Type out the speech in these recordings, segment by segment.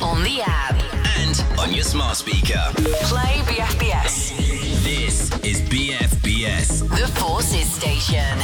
on the app, and on your smart speaker. play BFBS, This is BFBS. the Forces Station.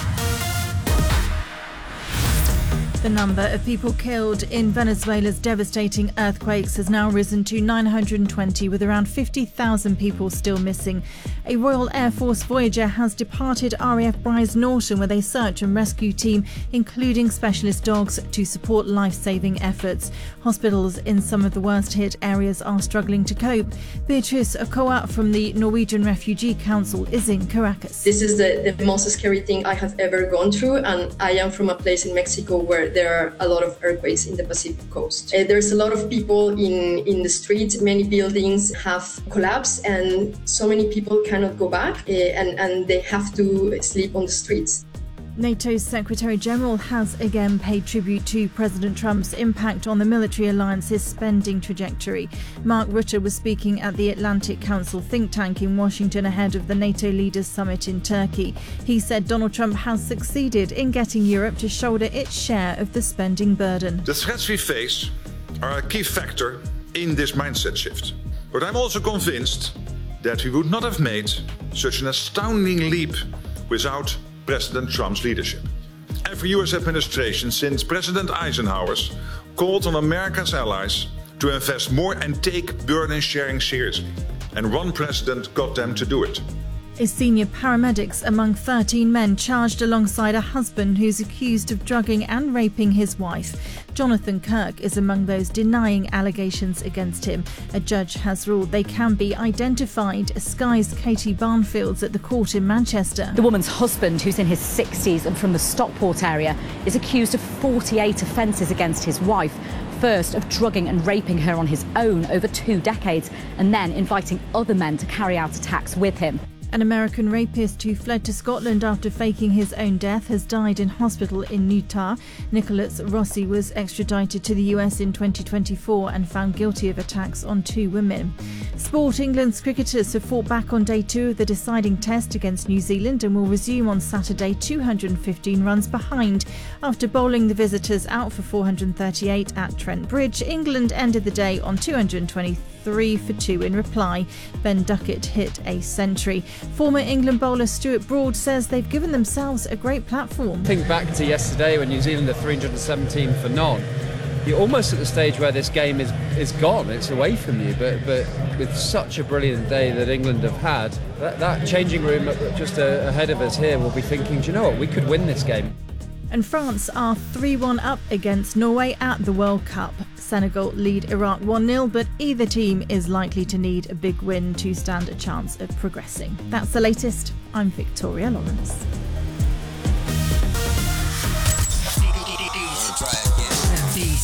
The number of people killed in Venezuela's devastating earthquakes has now risen to 920, with around 50,000 people still missing. A Royal Air Force Voyager has departed RAF Brize Norton with a search and rescue team, including specialist dogs, to support life-saving efforts. Hospitals in some of the worst-hit areas are struggling to cope. Beatrice Okoa from the Norwegian Refugee Council is in Caracas. This is the most scary thing I have ever gone through, and I am from a place in Mexico where there are a lot of earthquakes in the Pacific coast. There's a lot of people in the streets. Many buildings have collapsed, and so many people cannot go back, and they have to sleep on the streets. NATO's Secretary General has again paid tribute to President Trump's impact on the military alliance's spending trajectory. Mark Rutte was speaking at the Atlantic Council think tank in Washington ahead of the NATO leaders' summit in Turkey. He said Donald Trump has succeeded in getting Europe to shoulder its share of the spending burden. The threats we face are a key factor in this mindset shift. But I'm also convinced that we would not have made such an astounding leap without President Trump's leadership. Every US administration since President Eisenhower's called on America's allies to invest more and take burden sharing seriously. And one president got them to do it. A senior paramedics among 13 men charged alongside a husband who's accused of drugging and raping his wife. Jonathan Kirk is among those denying allegations against him. A judge has ruled they can be identified. Sky's Katie Barnfields at the court in Manchester. The woman's husband, who's in his 60s and from the Stockport area, is accused of 48 offences against his wife. First, of drugging and raping her on his own over 2 decades, and then inviting other men to carry out attacks with him. An American rapist who fled to Scotland after faking his own death has died in hospital in Utah. Nicholas Rossi was extradited to the US in 2024 and found guilty of attacks on 2 women. Sport. England's cricketers have fought back on day 2 of the deciding test against New Zealand and will resume on Saturday 215 runs behind. After bowling the visitors out for 438 at Trent Bridge, England ended the day on 223 for 2 in reply. Ben Duckett hit a century. Former England bowler Stuart Broad says they've given themselves a great platform. Think back to yesterday when New Zealand are 317 for none. You're almost at the stage where this game is gone, it's away from you, but with such a brilliant day that England have had, that changing room just ahead of us here will be thinking, do you know what, we could win this game. And France are 3-1 up against Norway at the World Cup. Senegal lead Iraq 1-0, but either team is likely to need a big win to stand a chance of progressing. That's the latest. I'm Victoria Lawrence.